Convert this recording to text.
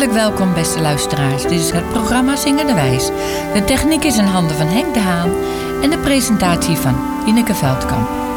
Hartelijk welkom, beste luisteraars. Dit is het programma Zingende Wijs. De techniek is in handen van Henk de Haan en de presentatie van Ineke Veldkamp.